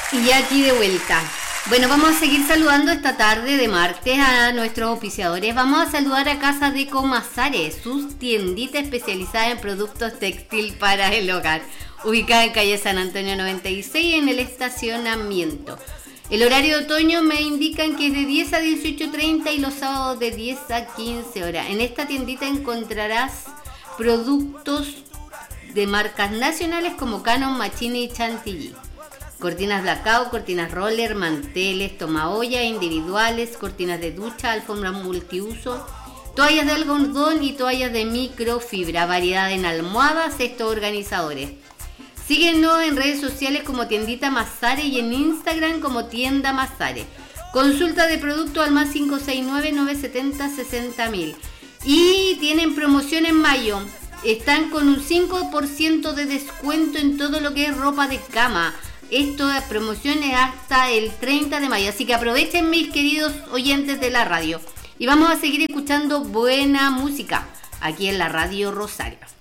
Y ya aquí de vuelta. Bueno, vamos a seguir saludando esta tarde de martes a nuestros auspiciadores. Vamos a saludar a Casa de Comasares, sus tiendita especializada en productos textil para el hogar, ubicada en calle San Antonio 96 en el estacionamiento. El horario de otoño me indican que es de 10 a 18:30 y los sábados de 10 a 15 horas. En esta tiendita encontrarás productos de marcas nacionales como Canon, Machine y Chantilly. Cortinas blackout, cortinas roller, manteles, tomaollas individuales, cortinas de ducha, alfombras multiuso, toallas de algodón y toallas de microfibra, variedad en almohadas, estos organizadores. Síguenos en redes sociales como Tiendita Mazare y en Instagram como Tienda Mazare. Consulta de producto al más 569-970-60.000. Y tienen promoción en mayo. Están con un 5% de descuento en todo lo que es ropa de cama. Esto de promociones hasta el 30 de mayo. Así que aprovechen, mis queridos oyentes de la radio. Y vamos a seguir escuchando buena música aquí en la Radio Rosario.